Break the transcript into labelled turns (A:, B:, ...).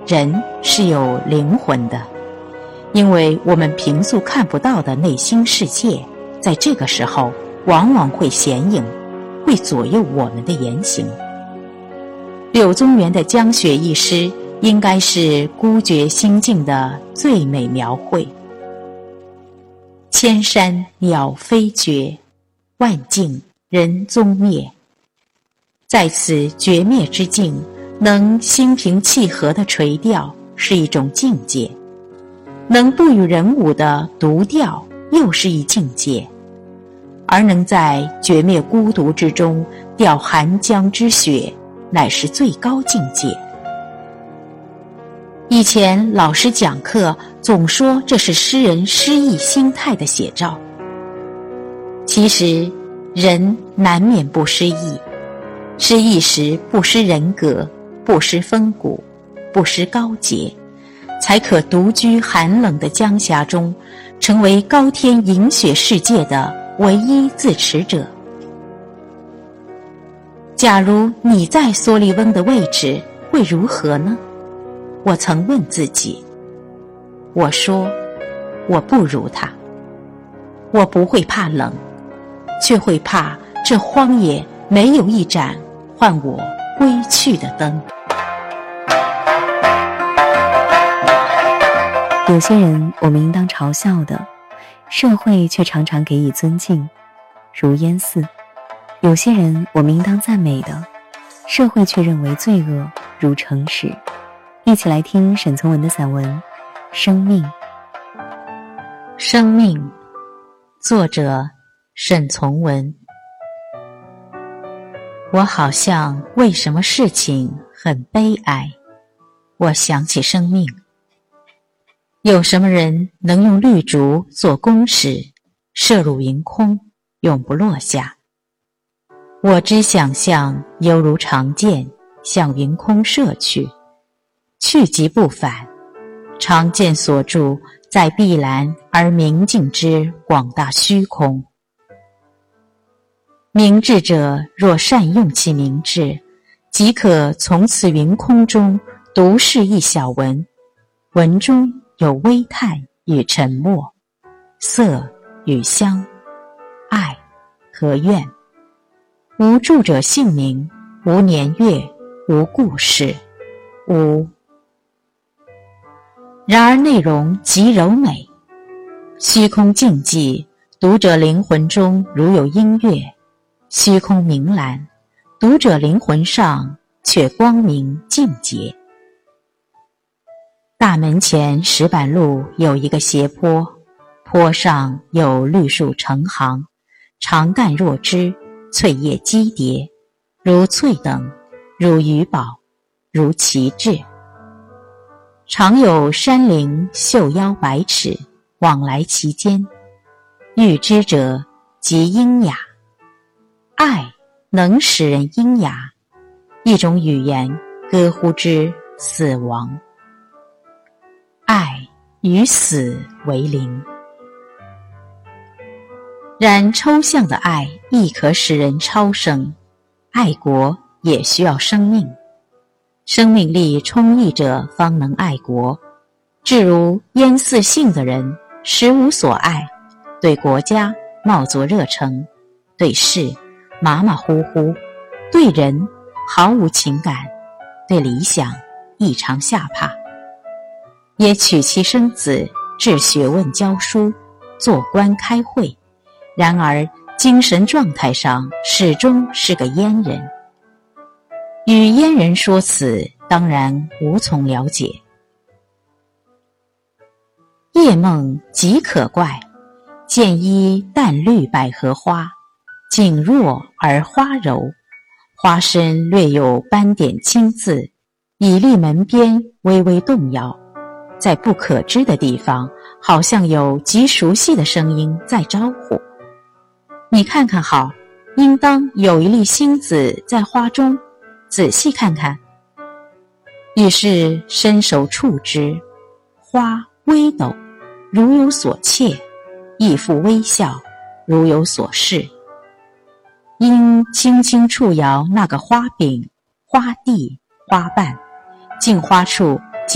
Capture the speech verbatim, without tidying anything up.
A: 人是有灵魂的，因为我们平素看不到的内心世界，在这个时候往往会显影，会左右我们的言行。柳宗元的江雪一诗应该是孤绝心境的最美描绘。千山鸟飞绝，万径人踪灭。在此绝灭之境，能心平气和地垂钓是一种境界，能不与人舞的独钓又是一境界，而能在绝灭孤独之中钓寒江之雪，乃是最高境界。以前老师讲课总说这是诗人失意心态的写照，其实人难免不失意，失意时不失人格，不失风骨，不失高洁，才可独居寒冷的江峡中，成为高天银雪世界的唯一自持者。假如你在梭利翁的位置，会如何呢？我曾问自己，我说我不如他，我不会怕冷，却会怕这荒野没有一盏唤我归去的灯。
B: 有些人我们应当嘲笑的，社会却常常给予尊敬，如燕四；有些人我们应当赞美的，社会却认为罪恶，如诚实。一起来听沈从文的散文《生命》。
A: 生命，作者沈从文。我好像为什么事情很悲哀，我想起生命。有什么人能用绿竹做弓矢，射入云空，永不落下？我之想象犹如长箭，向云空射去，去即不返，长箭所住在碧蓝而明净之广大虚空。明智者若善用其明智，即可从此云空中独视一小文，文中有微叹与沉默，色与香，爱和怨，无著者姓名，无年月，无故事，无。然而内容极柔美，虚空静寂，读者灵魂中如有音乐；虚空明蓝，读者灵魂上却光明净洁。大门前石板路有一个斜坡，坡上有绿树成行，长干若枝，翠叶积叠，如翠等，如鱼宝，如旗帜。常有山灵秀腰百尺，往来其间，欲知者即阴雅。爱能使人阴雅，一种语言歌呼之死亡。爱与死为邻。然抽象的爱亦可使人超生，爱国也需要生命，生命力充溢者方能爱国。至如燕四性的人，实无所爱，对国家冒作热诚，对事马马虎虎，对人毫无情感，对理想异常下怕。也娶妻生子，治学问教书，做官开会，然而精神状态上始终是个阉人。与阉人说此，当然无从了解。夜梦极可怪，见一淡绿百合花，景若而花柔，花身略有斑点青字，倚立门边微微动摇，在不可知的地方，好像有极熟悉的声音在招呼。你看看好，应当有一粒星子在花中，仔细看看。于是伸手触之，花微抖，如有所切，亦复微笑，如有所示。因轻轻触摇那个花柄、花蒂、花瓣，镜花处